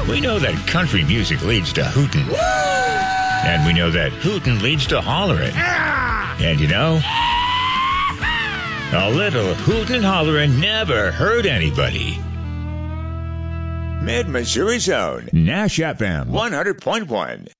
We know that country music leads to hootin'. And we know that hootin' leads to hollerin'. And you know, a little hootin' and hollerin' never hurt anybody. Mid-Missouri Zone, Nash FM 100.1.